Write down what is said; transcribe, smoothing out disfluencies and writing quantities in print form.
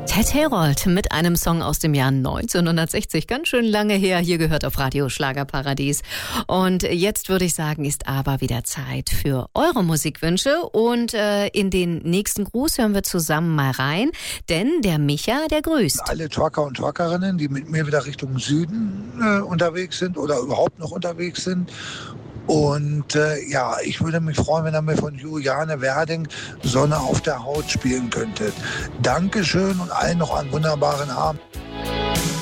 Ted Herold mit einem Song aus dem Jahr 1960, ganz schön lange her, hier gehört auf Radio Schlagerparadies. Und jetzt würde ich sagen, ist aber wieder Zeit für eure Musikwünsche und in den nächsten Gruß hören wir zusammen mal rein, denn der Micha, der grüßt. Alle Trucker und Truckerinnen, die mit mir wieder Richtung Süden unterwegs sind oder überhaupt noch unterwegs sind. Und ich würde mich freuen, wenn ihr mir von Juliane Werding Sonne auf der Haut spielen könntet. Dankeschön und allen noch einen wunderbaren Abend.